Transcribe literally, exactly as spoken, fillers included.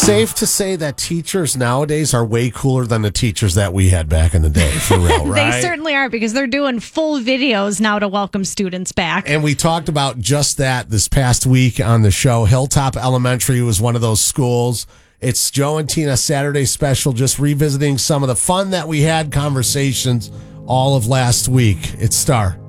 safe to say that teachers nowadays are way cooler than the teachers that we had back in the day, for real, right? They certainly are, because they're doing full videos now to welcome students back. And we talked about just that this past week on the show. Hilltop Elementary was one of those schools. It's Joe and Tina Saturday Special, just revisiting some of the fun that we had, conversations all of last week. It's Star.